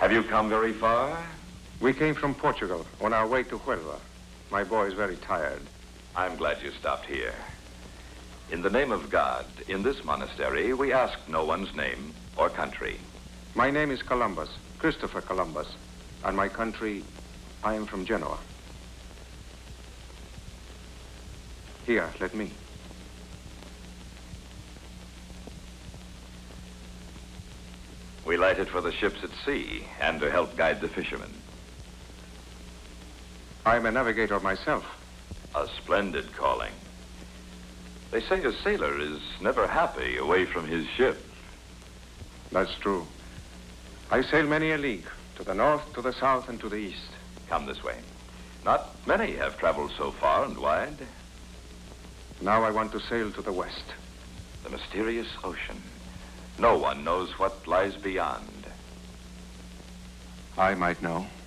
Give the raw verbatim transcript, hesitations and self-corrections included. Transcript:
Have you come very far? We came from Portugal on our way to Huelva. My boy is very tired. I'm glad you stopped here. In the name of God, in this monastery, we ask no one's name or country. My name is Columbus, Christopher Columbus, and my country, I am from Genoa. Here, let me. We light it for the ships at sea and to help guide the fishermen. I am a navigator myself. A splendid calling. They say a sailor is never happy away from his ship. That's true. I sail many a league, to the north, to the south, and to the east. Come this way. Not many have traveled so far and wide. Now I want to sail to the west. The mysterious ocean. No one knows what lies beyond. I might know.